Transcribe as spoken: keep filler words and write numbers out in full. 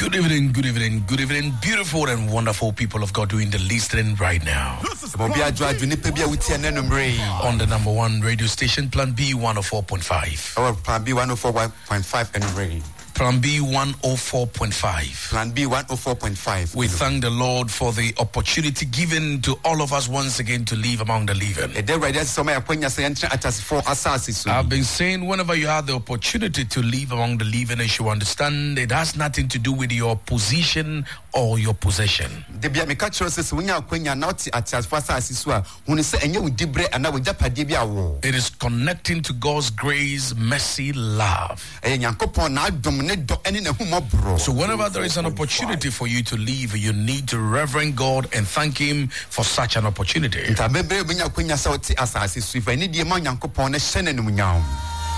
Good evening, good evening, good evening, beautiful and wonderful people of God doing the listening right now. On the number one radio station, Plan B one oh four point five. Oh, Plan B one oh four point five and rain. Plan B one oh four point five. Plan B one oh four point five. We thank the Lord for the opportunity given to all of us once again to live among the living. I've been saying whenever you have the opportunity to live among the living, you should understand it has nothing to do with your position or your possession. It is connecting to God's grace, mercy, love. So whenever there is an opportunity for you to live, you need to reverend God and thank Him for such an opportunity.